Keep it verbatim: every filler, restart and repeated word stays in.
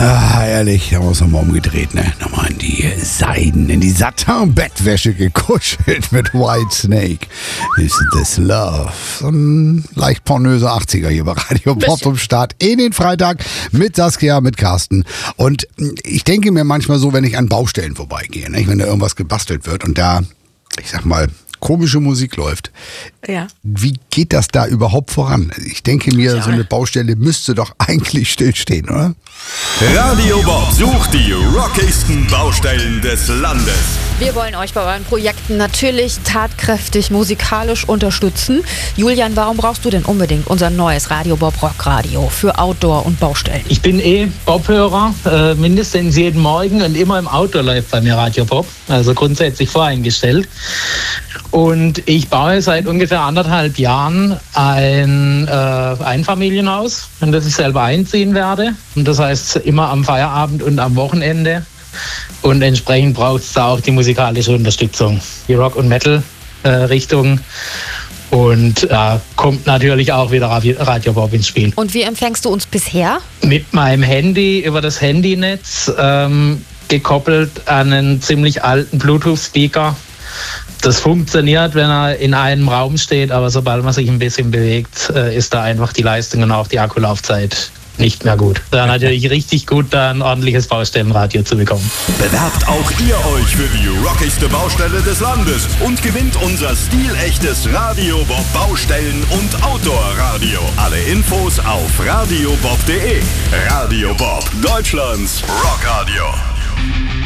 Ah, ehrlich, da haben wir uns nochmal umgedreht, ne? Nochmal in die Seiden, in die Satin-Bettwäsche gekuschelt mit White Snake. Isn't this love? So ein leicht pornöser achtziger hier bei Radio Bob zum Start in den Freitag mit Saskia, mit Carsten. Und ich denke mir manchmal so, wenn ich an Baustellen vorbeigehe, ne? Wenn da irgendwas gebastelt wird und da, ich sag mal, komische Musik läuft. Ja. Wie geht das da überhaupt voran? Ich denke mir, Ja. so eine Baustelle müsste doch eigentlich stillstehen, oder? Radio Bob sucht die rockigsten Baustellen des Landes. Wir wollen euch bei euren Projekten natürlich tatkräftig musikalisch unterstützen. Julian, warum brauchst du denn unbedingt unser neues Radio Bob Rockradio für Outdoor und Baustellen? Ich bin eh Bob-Hörer, äh, mindestens jeden Morgen und immer im Auto läuft bei mir Radio Bob, also grundsätzlich voreingestellt. Und ich baue seit ungefähr anderthalb Jahren ein äh, Einfamilienhaus, in das ich selber einziehen werde. Und das heißt immer am Feierabend und am Wochenende. Und entsprechend braucht es da auch die musikalische Unterstützung, die Rock- und Metal-Richtung. Äh, und da äh, kommt natürlich auch wieder Radio Bob ins Spiel. Und wie empfängst du uns bisher? Mit meinem Handy über das Handynetz, ähm, gekoppelt an einen ziemlich alten Bluetooth-Speaker. Das funktioniert, wenn er in einem Raum steht, aber sobald man sich ein bisschen bewegt, äh, ist da einfach die Leistung und auch die Akkulaufzeit nicht mehr gut. Da natürlich richtig gut, da ein ordentliches Baustellenradio zu bekommen. Bewerbt auch ihr euch für die rockigste Baustelle des Landes und gewinnt unser stilechtes Radio Bob Baustellen- und Outdoor-Radio. Alle Infos auf radiobob punkt de. Radio Bob, Deutschlands Rockradio.